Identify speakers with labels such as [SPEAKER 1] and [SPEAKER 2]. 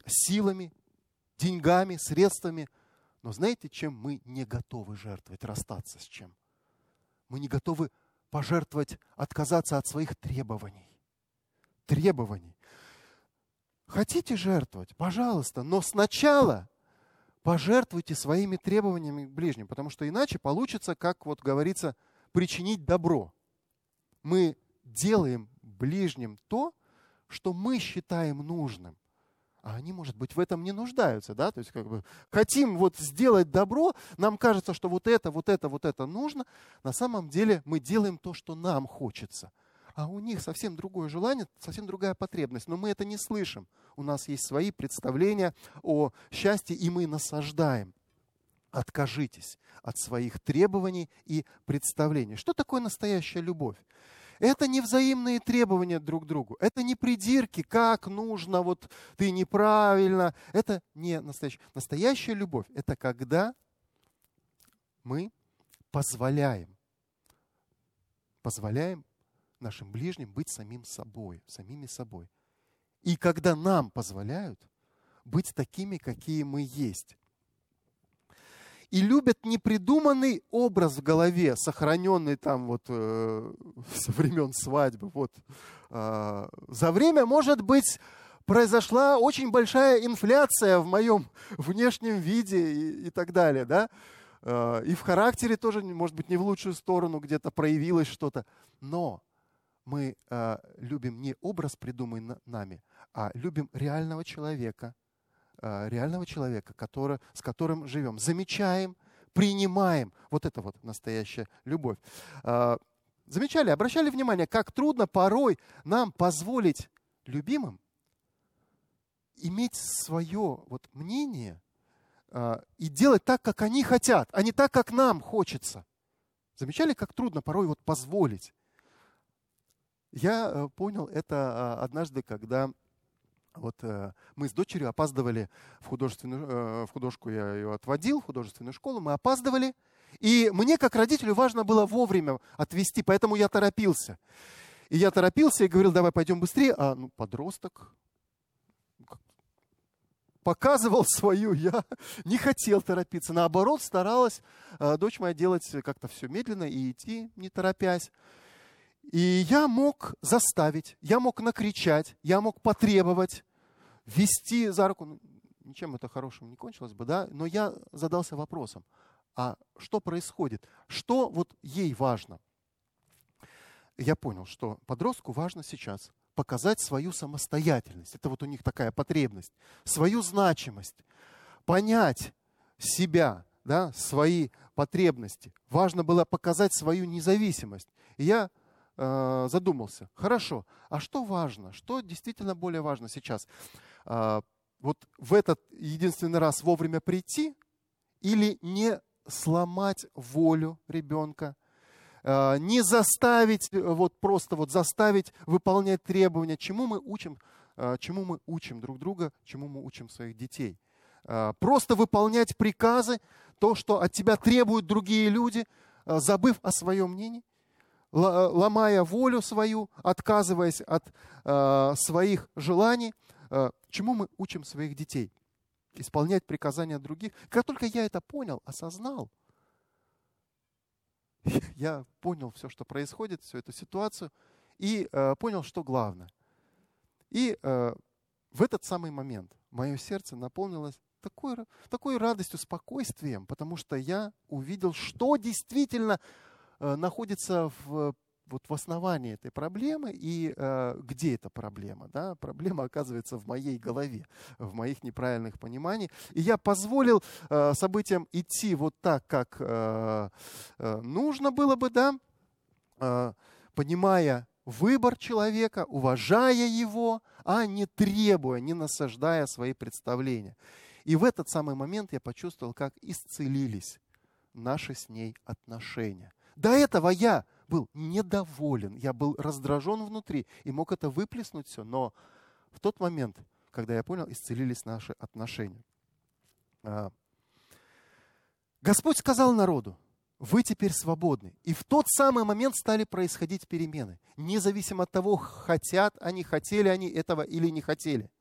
[SPEAKER 1] силами, деньгами, средствами. Но знаете, чем мы не готовы жертвовать, расстаться с чем? Мы не готовы пожертвовать, отказаться от своих требований. Требований. Хотите жертвовать? Пожалуйста, но сначала пожертвуйте своими требованиями к ближним, потому что иначе получится, как вот говорится, причинить добро. Мы делаем ближним то, что мы считаем нужным. А они, может быть, в этом не нуждаются, да? То есть, как бы, хотим вот сделать добро, нам кажется, что вот это нужно. На самом деле мы делаем то, что нам хочется. А у них совсем другое желание, совсем другая потребность. Но мы это не слышим. У нас есть свои представления о счастье, и мы насаждаем. Откажитесь от своих требований и представлений. Что такое настоящая любовь? Это не взаимные требования друг к другу. Это не придирки, как нужно, вот ты неправильно. Это не настоящая. Настоящая любовь – это когда мы позволяем нашим ближним быть самими собой. И когда нам позволяют быть такими, какие мы есть. И любят непридуманный образ в голове, сохраненный там вот со времен свадьбы. Вот. За время, может быть, произошла очень большая инфляция в моем внешнем виде и так далее. Да? И в характере тоже, может быть, не в лучшую сторону где-то проявилось что-то. Но мы любим не образ, придуманный нами, а любим реального человека, с которым живем. Замечаем, принимаем. Вот это вот настоящая любовь. Обращали внимание, как трудно порой нам позволить любимым иметь свое вот мнение и делать так, как они хотят, а не так, как нам хочется. Замечали, как трудно порой вот позволить? Я понял это однажды, когда вот мы с дочерью опаздывали в художку, я ее отводил, в художественную школу, мы опаздывали, и мне, как родителю, важно было вовремя отвезти, поэтому я торопился. И говорил, давай пойдем быстрее, подросток показывал свою, я не хотел торопиться, наоборот, старалась дочь моя делать как-то все медленно и идти, не торопясь. И я мог заставить, я мог накричать, я мог потребовать, вести за руку. Ничем это хорошим не кончилось бы, да? Но я задался вопросом, а что происходит? Что вот ей важно? Я понял, что подростку важно сейчас показать свою самостоятельность. Это вот у них такая потребность. Свою значимость. Понять себя, да, свои потребности. Важно было показать свою независимость. И я задумался, хорошо, а что важно? Что действительно более важно сейчас? Вот в этот единственный раз вовремя прийти или не сломать волю ребенка, не заставить, вот просто вот заставить выполнять требования, чему мы учим друг друга, чему мы учим своих детей. Просто выполнять приказы, то, что от тебя требуют другие люди, забыв о своем мнении, ломая волю свою, отказываясь от своих желаний. Чему мы учим своих детей? Исполнять приказания других. Как только я это понял, осознал, я понял все, что происходит, всю эту ситуацию, и понял, что главное. И в этот самый момент мое сердце наполнилось такой радостью, спокойствием, потому что я увидел, что действительно находится в основании этой проблемы и где эта проблема. Да? Проблема оказывается в моей голове, в моих неправильных пониманиях. И я позволил событиям идти вот так, как нужно было бы, да? Понимая выбор человека, уважая его, а не требуя, не насаждая свои представления. И в этот самый момент я почувствовал, как исцелились наши с ней отношения. До этого я был недоволен, я был раздражен внутри и мог это выплеснуть все. Но в тот момент, когда я понял, исцелились наши отношения. Господь сказал народу, вы теперь свободны. И в тот самый момент стали происходить перемены. Независимо от того, хотели они этого или не хотели.